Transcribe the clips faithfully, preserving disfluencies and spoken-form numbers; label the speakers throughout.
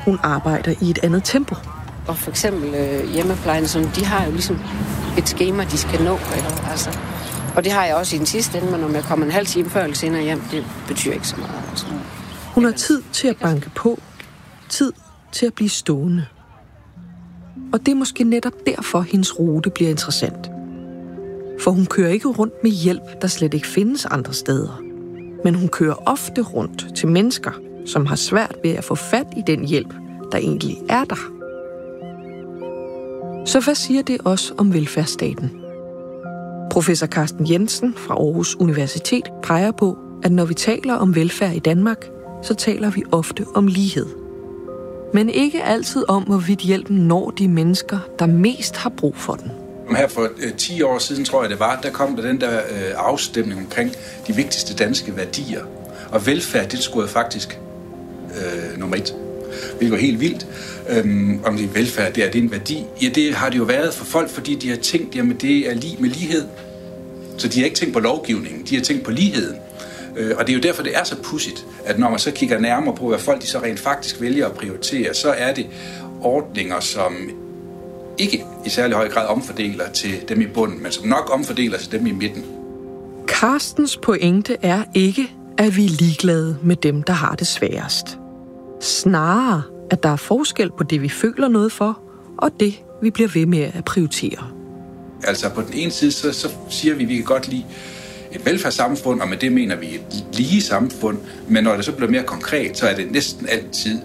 Speaker 1: hun arbejder i et andet tempo.
Speaker 2: Og for eksempel øh, hjemmeplejen, sådan, de har jo ligesom et skema, de skal nå. Eller, altså. Og det har jeg også i den sidste ende, men om jeg kommer en halv time før eller senere hjem, det betyder ikke så meget. Altså.
Speaker 1: Hun har tid til at banke på, tid til at blive stående. Og det er måske netop derfor, hendes rute bliver interessant. For hun kører ikke rundt med hjælp, der slet ikke findes andre steder. Men hun kører ofte rundt til mennesker, som har svært ved at få fat i den hjælp, der egentlig er der. Så hvad siger det også om velfærdsstaten? Professor Carsten Jensen fra Aarhus Universitet peger på, at når vi taler om velfærd i Danmark, så taler vi ofte om lighed. Men ikke altid om, hvorvidt hjælpen når de mennesker, der mest har brug for den.
Speaker 3: Her for øh, ti år siden, tror jeg det var, der kom der den der øh, afstemning omkring de vigtigste danske værdier. Og velfærd, det skulle faktisk øh, nummer et. Det går helt vildt. Øhm, om det er velfærd, det er, det er en værdi. Ja, det har det jo været for folk, fordi de har tænkt, jamen det er lige med lighed. Så de har ikke tænkt på lovgivningen, de har tænkt på ligheden. Øh, og det er jo derfor, det er så pudsigt, at når man så kigger nærmere på, hvad folk de så rent faktisk vælger at prioritere, så er det ordninger, som ikke i særlig høj grad omfordeler til dem i bunden, men som nok omfordeler til dem i midten.
Speaker 1: Carstens pointe er ikke, at vi er ligeglade med dem, der har det sværest. Snarere, at der er forskel på det, vi føler noget for, og det, vi bliver ved med at prioritere.
Speaker 3: Altså på den ene side, så, så siger vi, at vi kan godt lide et velfærdssamfund, og med det mener vi et lige samfund, men når det så bliver mere konkret, så er det næsten altid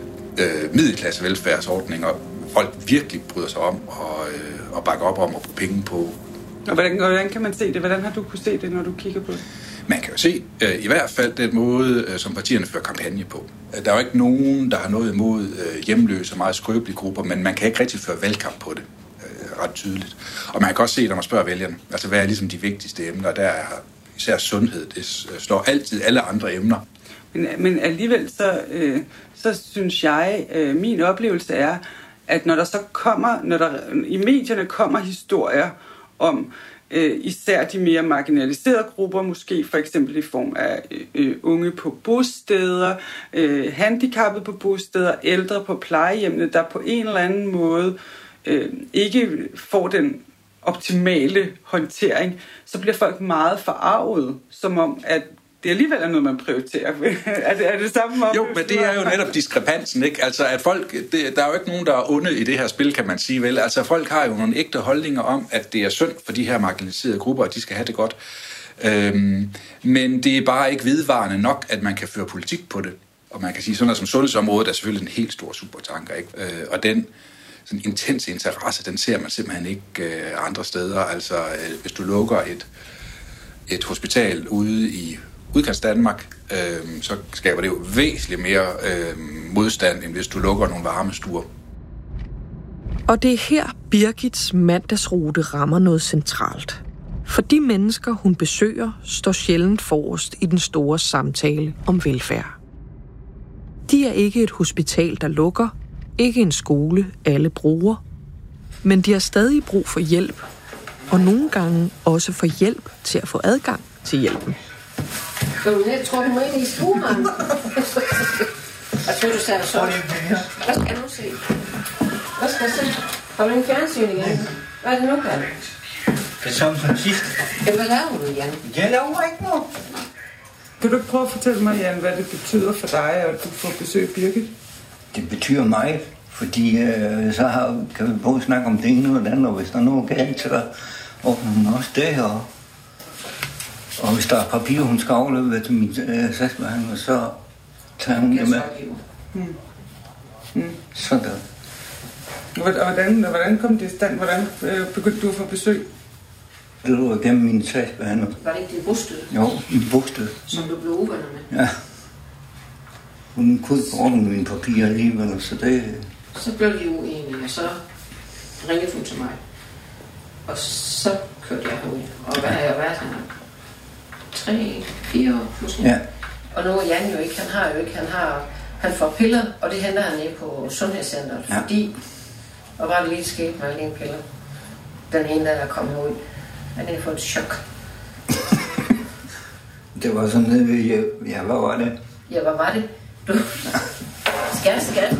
Speaker 3: øh, middelklasse velfærdsordninger, folk virkelig bryder sig om og, øh, og bakker op om at bruge penge på.
Speaker 4: Og hvordan, hvordan kan man se det? Hvordan har du kunne se det, når du kigger på det?
Speaker 3: Man kan jo se øh, i hvert fald den måde, øh, som partierne fører kampagne på. Der er jo ikke nogen, der har noget imod øh, hjemløse og meget skrøbelige grupper, men man kan ikke rigtig føre valgkamp på det øh, ret tydeligt. Og man kan også se, når man spørger vælgerne, altså hvad er ligesom de vigtigste emner, der er især sundhed, det slår altid alle andre emner.
Speaker 4: Men, men alligevel så, øh, så synes jeg, øh, min oplevelse er, at når der så kommer, når der i medierne kommer historier om øh, især de mere marginaliserede grupper, måske for eksempel i form af øh, unge på bosteder, øh, handicappede på bosteder, ældre på plejehjemmene, der på en eller anden måde øh, ikke får den optimale håndtering, så bliver folk meget forarvet, som om at det alligevel er noget, man prioriterer. er, det, er det samme om?
Speaker 3: Jo, men det er jo netop diskrepansen, ikke? Altså, at folk, det, der er jo ikke nogen, der er onde i det her spil, kan man sige, vel? Altså, folk har jo nogle ægte holdninger om, at det er synd for de her marginaliserede grupper, og de skal have det godt. Øhm, men det er bare ikke vedvarende nok, at man kan føre politik på det. Og man kan sige, sådan noget som sundhedsområdet er selvfølgelig en helt stor supertanker, ikke? Øh, og den sådan intense interesse, den ser man simpelthen ikke øh, andre steder. Altså, øh, hvis du lukker et, et hospital ude i udkants Danmark, øh, så skaber det jo væsentligt mere øh, modstand, end hvis du lukker nogle varmestuer.
Speaker 1: Og det er her, Birgits mandagsrute rammer noget centralt. For de mennesker, hun besøger, står sjældent forrest i den store samtale om velfærd. De er ikke et hospital, der lukker, ikke en skole, alle bruger, men de har stadig brug for hjælp, og nogle gange også for hjælp til at få adgang til hjælpen.
Speaker 2: Jeg tror, du må ind i stuen. Jeg tror, du sagde så. Hvad skal du se? Hvad skal jeg se? Har du en fjernsyn igen? Hvad er det nu, Kalle?
Speaker 5: Det er som som sidst.
Speaker 2: Ja, hvad laver du, Jan?
Speaker 5: Jeg laver ikke noget.
Speaker 4: Kan du ikke prøve at fortælle mig, Jan, hvad det betyder for dig, at du får besøg Birgit?
Speaker 5: Det betyder meget, fordi øh, så har, kan vi både snakke om det ene og det andet, og hvis der er noget galt, så åbner hun også det her. Og hvis der er papir, hun skal aflevere til min øh, sagsbehandler, så tager hun det med. Mm. Mm. Sådan.
Speaker 4: Og hvordan, hvordan kom det i stand? Hvordan øh, begyndte du at få besøg?
Speaker 5: Det var gennem min sagsbehandler.
Speaker 2: Var det ikke din bosted?
Speaker 5: Jo, min bosted.
Speaker 2: Som du blev uvenner med?
Speaker 5: Ja. Hun kunne ikke ordne mine papirer alligevel, så det...
Speaker 2: Så blev de uenige, og så ringede hun til mig. Og så kørte jeg herud. Og hvad har jeg været her? Tre, fire år måske.
Speaker 5: Ja.
Speaker 2: Og nu er Jan jo ikke, han har jo ikke, han har, han får piller, og det henter han nede på sundhedscenteret, ja. Fordi, og var det lige sket med alle de piller. Den ene, der er kommet ud, han har fået et chok.
Speaker 5: Det var sådan noget, ja, hvad var det?
Speaker 2: Ja, hvad var det? Du, skal, skal.